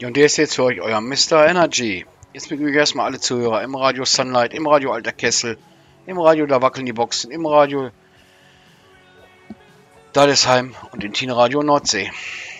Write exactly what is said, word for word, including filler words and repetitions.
Und der ist jetzt für euch euer Mister Energy. Jetzt begrüße ich erstmal alle Zuhörer im Radio Sunlight, im Radio Alter Kessel, im Radio Da wackeln die Boxen, im Radio Dadesheim und im Teen Radio Nordsee.